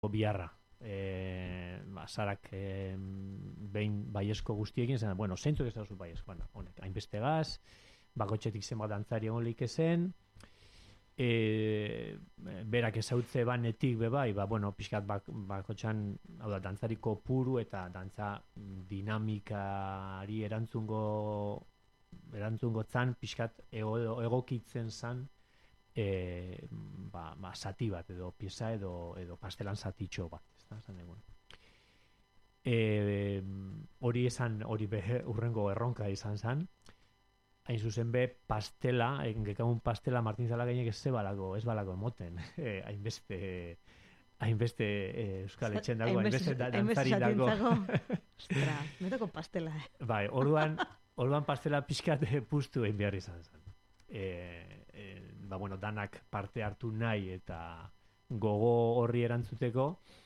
biharra. Sarak behin baiesko guztiekin zen, bueno, zeintzuk ez dauzu baiez, bueno, honek, hainbeste gaz, bakotxetik zenbat dantzari egon lik ezen, berak ezautze banetik bebai, bueno, pixkat bakotxan, hau da, dantzariko puru eta dantza dinamikari erantzungo zan, pixkat egokitzen zan, zati bat edo pieza edo pastelan zatitxo bat, ez da, zan egun. Hori urrengo erronka izan zan, hain zuzen be pastela, gekagun pastela Martin Zalakainek ez balako emoten, hainbeste euskal etxen dago, hainbeste dantzari dago. Ostra, metako pastela. Bai, orduan pastela pixkat puztu egin behar izan zen. Bueno, danak parte hartu nahi eta gogo horri erantzuteko,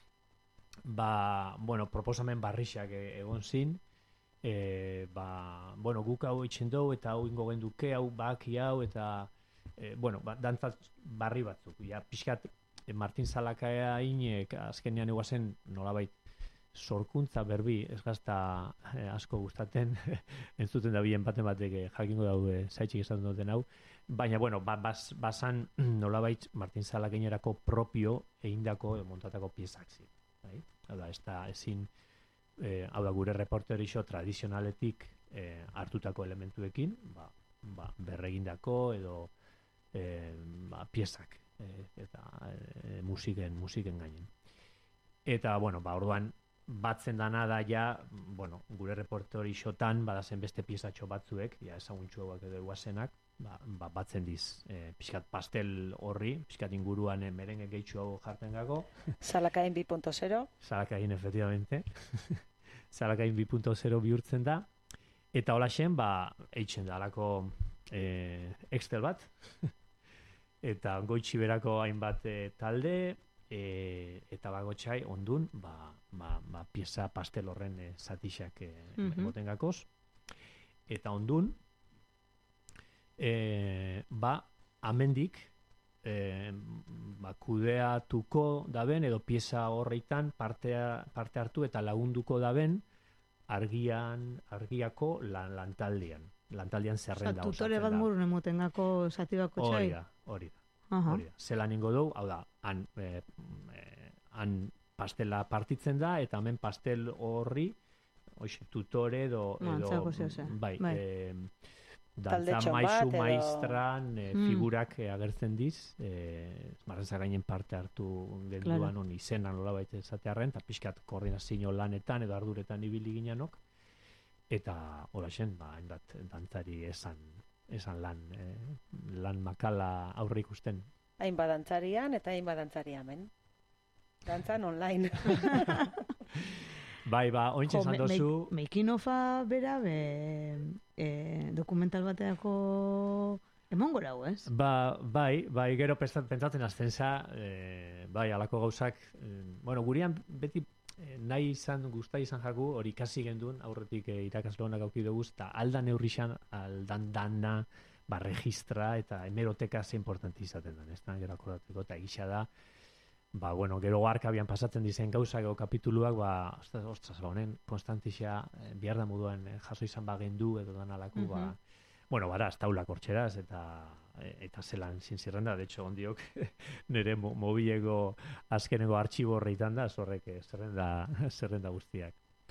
bueno, proposamen barrixak egon zin, bueno, guk hau itxen dugu eta hau ingo genduke, hau baki hau, eta bueno, dantzat barri batzuk. Ja, pixkat Martin Zalakaia inek azkenean eguazen nolabait sorkuntza berbi, ez gazta asko gustaten, entzuten da bien baten batek jakingo daude zaitxik esan duten hau, baina, bueno, basan nolabait Martin Zalakainerako propio egindako montatako piezak zin. Bai? Hau da, ez da ezin, hau da, gure reporterixo tradizionaletik hartutako elementuekin, berregindako edo piezak eta musiken gainen. Eta, bueno, orduan, batzen dana da ja, bueno, gure reporterixotan badazen beste piezatxo batzuek, ja ezaguntxuak edo eguazenak, batzen diz, pixkat pastel horri, pixkat inguruan merengue gehitxu hau jarten gago. Zalakain 2.0. Zalakain, efectivamente. Zalakain 2.0 bihurtzen da. Eta hola xen, eitzen da, alako Excel bat. Eta goitxi berako hainbat talde, eta bagotxai ondun, pieza pastel horren zatixak emoten gakoz. Eta ondun, amendik kudeatuko daben edo pieza horreitan parte hartu eta lagunduko daben argiako lantaldean zerrenda osatzen da. Tutore bat murun emoten gako zati bako txai? Hori da. Zelan ingo dugu, hau da, han pastela partitzen da eta hemen pastel horri tutore edo bai, dantza maizu maistran figurak agertzen diz, Martin gainen parte hartu genduan on izena nolabait esatearren, eta pixkat koordinazio lanetan edo arduretan ibili ginenok, eta horaxen, hainbat dantzari esan lan makala aurre ikusten. Hainbat dantzarian eta hainbat dantzari hemen. Dantzan online. Bai, ointxe esan dozu... Making of-a bera, dokumental bateako emongo rau, ez? Bai, gero pentsatzen aztenza, bai, alako gauzak, bueno, gurian beti nahi gusta izan jaku, hori kasi gendun, aurretik irakasle honak auki dugu, eta aldan neurrixan, aldan dana, registra, eta hemeroteka ze importanti izaten den, ez da, gero akordateko, eta egisa da, bueno, gero arkabian pasatzen dizen gauzak edo kapituluak, ostras, honen konstantixia bihar da moduan jaso izan bagendu edo dan alaku, bueno, ez taulak hortxeraz eta zelan zinzirrenda, de hecho, ondiok nire mobileko azkeneko artxibo horreitan da, zorrek zerrenda guztiak.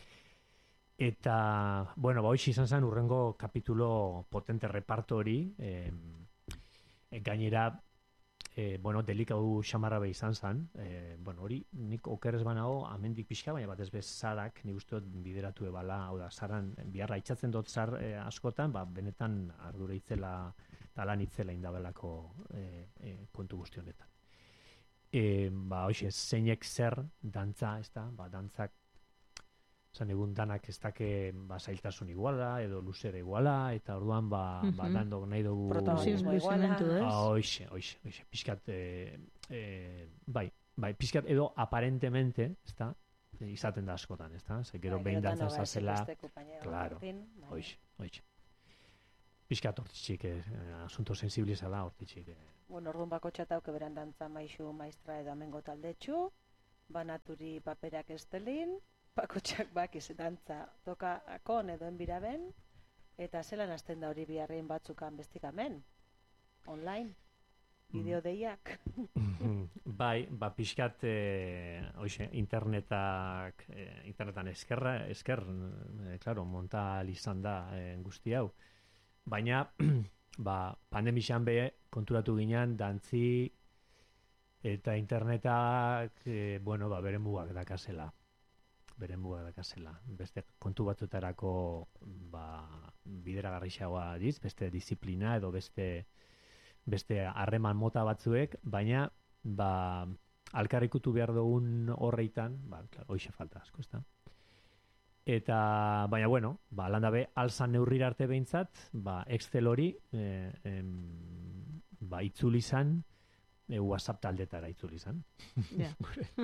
Eta, bueno, hoxe izan zen urrengo kapitulo potente reparto hori, gainera, bueno, delikadu xamarra be izan zen, bueno, hori nik okerrez banago amendik pixka, baina batez bez zarak nik uste dut bideratu ebala, hau da, zaran biharra itxatzen dut zar askotan, benetan ardura itzela eta lan itzela indabelako kontu guzti honetan. Hoxe, zeinek zer dantza, ez da, dantzak zan egun danak ez dake zailtasun iguala, edo luzera iguala, eta orduan dandok nahi dugu... Protagonismo iguala. Hoxe, pixkat, bai, pixkat edo aparentemente, ez da, izaten da askotan, ez da, gero behin dantzan zazela, claro, hoxe. Pixkat hortitxik, asunto sensibiliza da hortitxik. Bueno, orduan bako txatauke beran dantza maizu maistra edo amengo taldetxu, banaturi paperak estelin, bakotxak bakiz dantza tokakon edo enbiraben, eta zelan hasten da hori biharrein batzukan bestikamen, online, bideo deiak. Bai, pixkat, internetan esker, claro, monta izan da guzti hau. Baina, pandemixan be, konturatu ginen, dantzi eta internetak, beren mugak dakazela. Beste kontu batzuetarako bideragarrixagoa diz, beste disiplina edo beste harreman mota batzuek, baina alkarrikutu behar dugun horreitan, hoxe falta asko, ezta? Eta, baina, landa be, alzan neurrira arte behintzat, Excel hori, itzuli zan, WhatsApp taldetara itzuli zan. Ja.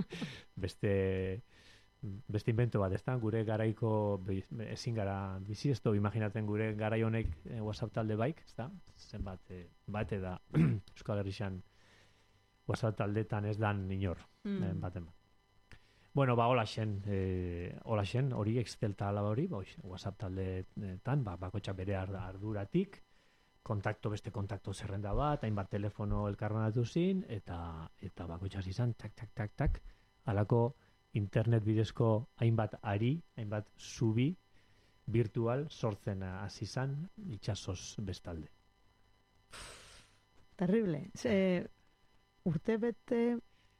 Beste invento bat, ezta? Gure garaiko ezin gara bizi, ez du imaginatzen gure garai honek WhatsApp talde baik, ezta? Zenbat bate da Euskal Herrixan WhatsApp taldetan ez dan inor, baten bat. Bueno, hola xen, hori Excel tala hori, WhatsApp taldetan, bakotxa bere arduratik, beste kontakto zerrenda bat, hainbat telefono elkarbanatu zin, eta bakotxaz izan, tak, alako internet bidezko hainbat zubi virtual sortzen hasi izan itxasoz bestalde. Terrible. Urte bete,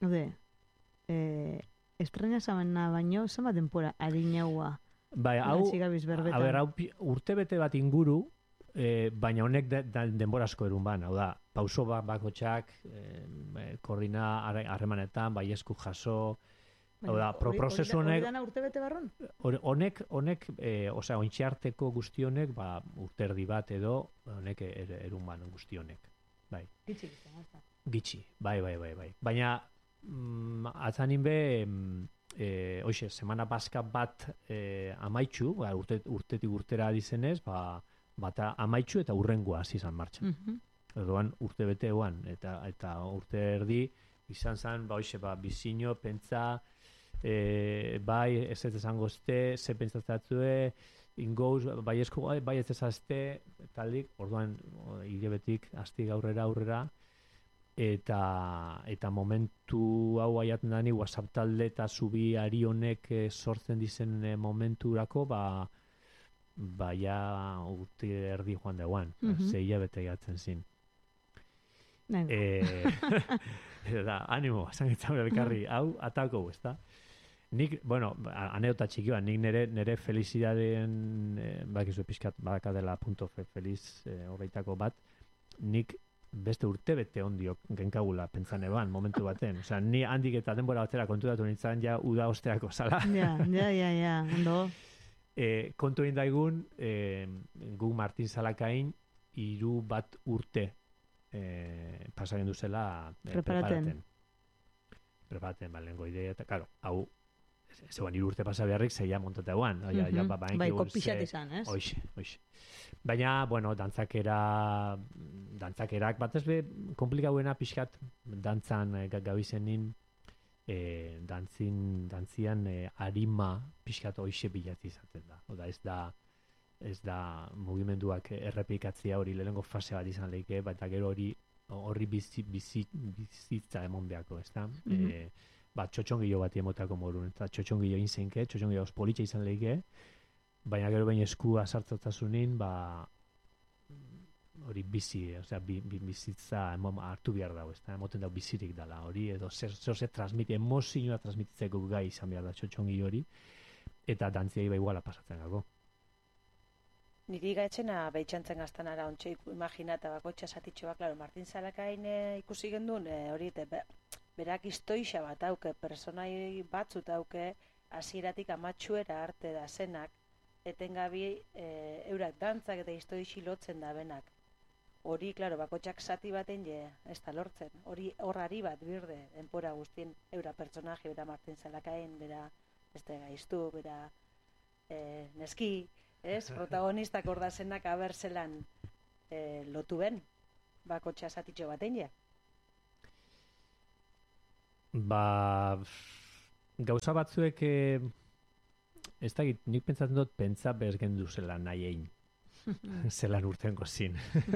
estrena zamena baino, zenbat denpora harinaua? Bai, hau urte bete bat inguru, baina honek denbora asko erun ban, hau da, pauso bakotxak, koordina harremanetan, bai esku jaso, hau da, prozesu honek... Hori dana urte bete barron? Honek, ointxearteko guzti honek, urte erdi bat edo, honek erun ban guzti honek. Bai. Gitxi, bai. Baina, atzanin be, semana bazka bat amaitxu, urtetik urtera dizenez, bata amaitxu eta urrengoa hasi izan martxan. Orduan urte bete eguan, eta urte erdi izan zen, bizino, pentsa, bai, ez esango este, ze pentsatzatue, ingoz, bai esku, bai ez ezazte, taldik, orduan, hilebetik, asti aurrera, eta momentu hau aiaten dani, WhatsApp talde eta zubi ari honek sortzen dizen momenturako, ja urte erdi joan deguan, ze hilabete gatzen zin. Da, animo, esan gitzan elkarri, hau, atako, ez da? Nik, anedota txiki bat, nik nire felizidaden, bakizu pixkat, badakadela punto feliz horreitako bat, nik beste urte bete ondiok genkagula pentsane ban, momentu baten. Osea, ni handik eta denbora batera kontutatu nintzen, ja, uda osteako zala. Ja, ondo. Kontu egin daigun, gu Martin Zalakain, 3 urte pasagen duzela preparaten, balengo idea, eta, karo, hau, zeuan 3 urte pasa beharrik, zeia montateguan. Bai, kopixat izan, ez? Hoxe. Baina, dantzakerak batez be, komplikauena pixkat, dantzan gabizenin, dantzian arima pixkat hoxe bilatzi izaten da. Oda, ez da mugimenduak errepikatzia hori lehenengo fase bat izan leike, eta gero horri bizitza emon beharko, ez da? Txotxongilo bat emotako morun, eta txotxongilo inzenke, txotxongilo politxe izan leike, baina gero behin eskua sartzotasunin, hori bizi, bizitza hartu behar dago, ez da? Emoten dago bizirik dela, hori, edo zer transmiti, emozioa transmititzeko gai izan behar da txotxongilo hori, eta dantziai iguala pasatzen dago. Niri gaitxena behitxantzen gaztanara ontsa imaginata bakotxa satitxoa, klaro, Martin Zalakain ikusi gendun, hori, berak istoixa bat hauke, personai batzut hauke, hasieratik amatxuera arte da zenak, etengabi eurak dantzak eta istoixi lotzen da benak. Hori, klaro, bakotxak zati baten ez da lortzen. Horrari bat birde, denpora guztien, eura personaje, bera Martin Zalakain, bera beste gaiztu, bera neski, ez? Protagonistak ordazenak abertzelan lotu ben, bakotxa zatitxo baten ja. gauza batzuek, ez da, nik pentsatzen dut, pentsa bez gendu zela nahi egin. Zelan urten gozin.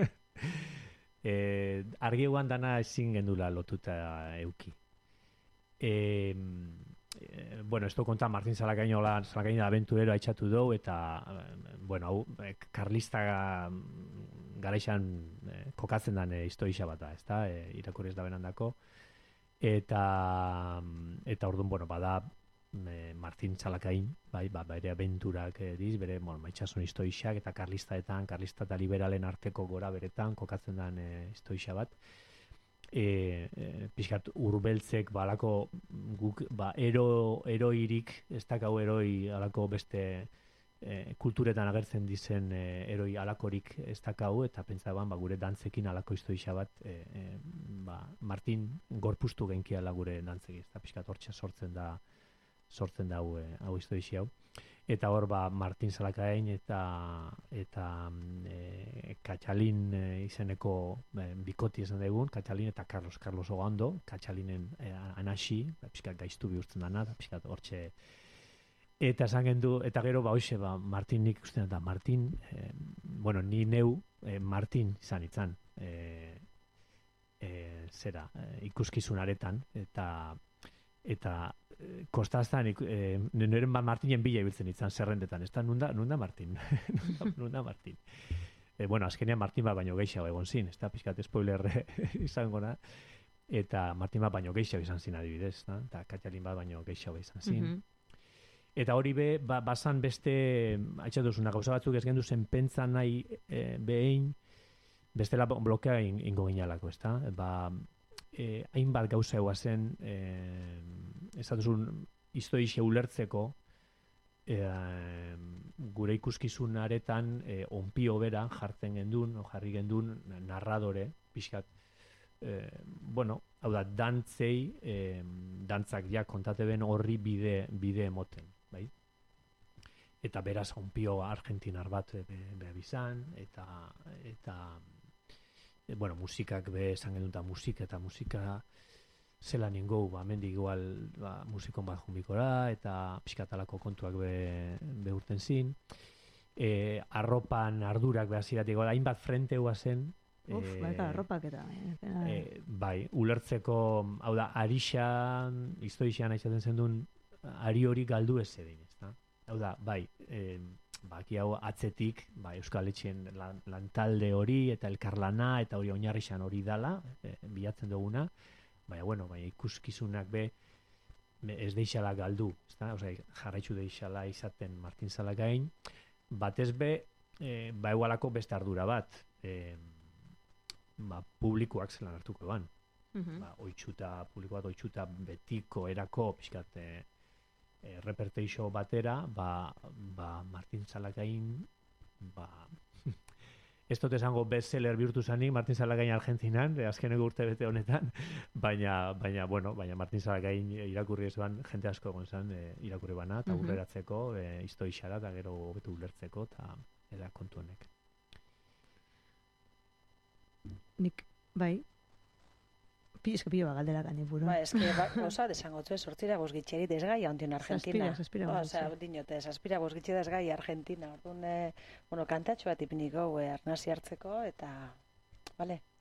Argieguan dana ezin gendula lotuta euki. Bueno, esto konta Martin Salakaino aventurero aitxatu dugu, eta, bueno, hau, karlista garaixan kokatzen den historia bat da, ez da, irakurri ez da benandako. Eta orduan, bueno, bada Martin Salakain, bai, bere aventurak diz, bere, bueno, maitxasun historiak eta karlista eta liberalen arteko gora beretan kokatzen den historia bat. Pixkat urbeltzek balako guk eroirik, ez dakau eroi alako beste kulturetan agertzen dizen eroi alakorik ez dakau, eta pentsaban gure dantzekin alako historia bat Martin gorpustu genkiala gure dantzeki, ez da pixkat hortxe sortzen da hau historia hau. Eta hor Martin Salakain eta Katxalin izeneko bikoti esan dugun, Katxalin eta Carlos Ogando, Katxalinen anasi, pixkat gaiztu bihurtzen dana, pixkat hortxe. Eta esan gendu, eta gero hoxe, Martin nik ustean da, Martin, bueno, ni neu Martin izan, zera, ikuskizunaretan, eta kostaztan, neren Martinen bila ibiltzen itzan zerrendetan, ez da, nunda Martin? Nunda Martin. Bueno, azkenean Martin baino gehiago egon zin, ez da, pixkat spoiler izango na, eta Martin baino gehiago izan zin adibidez, eta Katxalin baino gehiago izan zin. Eta hori basan beste, haitxatuzuna, gauza batzuk ez gendu zen pentsa nahi behin, bestela blokea ingo ginalako, ez da? Hainbat gauza eguazen, ez datuzun historia ulertzeko, gure ikuskizunaretan onpio bera jarri gendun narradore, pixkat, bueno, hau da, dantzak ja kontate ben horri bide emoten, bai? Eta beraz onpio argentinar bat bizan, eta bueno, musikak esan genduta musika zela ningo, mendik igual musikon bat jumbikora, eta pixkatalako kontuak urten zin. Arropan ardurak behaziratik, hainbat frente guazen. Baita, arropak eta. Bai, ulertzeko, hau da, arixan, historian aizaten zendun, ari hori galdu ez edin, ez da? Hau da, bai, baki hau atzetik, Euskal Etxen lantalde hori, eta elkarlana, eta hori oinarrixan hori dala, bilatzen duguna, bueno, ikuskizunak ez deixala galdu, ez da? Jarraitzu deixala izaten Martin Salakain, batez egualako beste ardura bat, publikoak zelan hartuko ban. Publiko bat oitxuta betiko erako, pixkat, reperteixo batera, Martin Salakain, ez dut esango bestseller bihurtu zanik Martin Salakain Argentinan, azkeneko urte bete honetan, baina Martin Salakain irakurri ez ban, jente asko egon zen irakurri bana, eta urreratzeko, historiara, eta gero hobetu ulertzeko, eta kontu honek. Nik, bai, pilo galdera gani buru. Eske, osa, desangotu sortzira guzgitxerit ez gai ondion Argentina. Zazpira dinote, zazpira guzgitxe ez gai Argentina. Orduan, kantatxo bat ipiniko, arnasi hartzeko, eta, bale?